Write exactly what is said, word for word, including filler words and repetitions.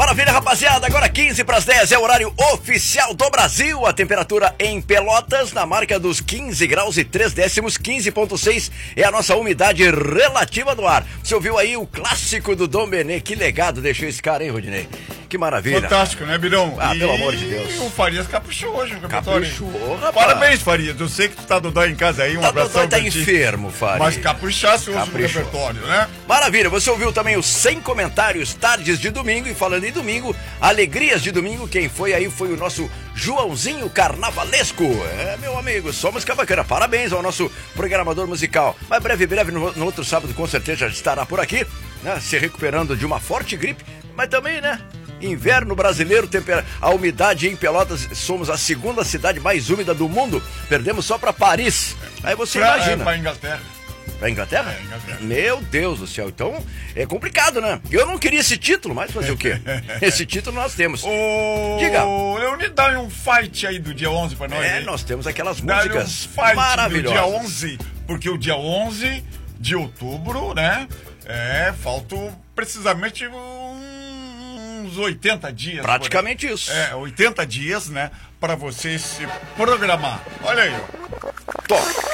maravilha, rapaziada. Agora quinze para as dez é o horário oficial do Brasil. A temperatura em Pelotas na marca dos quinze graus e três décimos, quinze vírgula seis é a nossa umidade relativa do ar. Você ouviu aí o clássico do Dom Benê? Que legado deixou esse cara, hein, Rodinei? Que maravilha. Fantástico, né, Birão? Ah, e... pelo amor de Deus. E o Farias caprichou hoje no repertório. Caprichou, rapaz. Parabéns, Farias. Eu sei que tu tá dodói em casa aí, um tá abração tá pra ti. enfermo, Farias. Mas caprichasse hoje Caprichou. no repertório, né? Maravilha, você ouviu também os cem comentários tardes de domingo. E falando em domingo, alegrias de domingo, quem foi aí foi o nosso Joãozinho Carnavalesco. É, meu amigo, só música bacana. Parabéns ao nosso programador musical. Mas breve, breve, no, no outro sábado com certeza já estará por aqui, né? Se recuperando de uma forte gripe, mas também, né? Inverno brasileiro, tempera... a umidade em Pelotas, somos a segunda cidade mais úmida do mundo. Perdemos só para Paris. Aí você pra, imagina. É, pra Inglaterra. Pra Inglaterra? É, Inglaterra? Meu Deus do céu, então é complicado, né? Eu não queria esse título, mas fazer o quê? Esse título nós temos. Ô, Diga. Leonir, dá um fight aí do dia onze pra nós. É, aí. nós temos aquelas Dá músicas um fight maravilhosas. do dia onze, porque o dia onze de outubro, né? É, faltam precisamente uns oitenta dias. Praticamente isso. É, oitenta dias, né? Pra você se programar. Olha aí, ó. Top.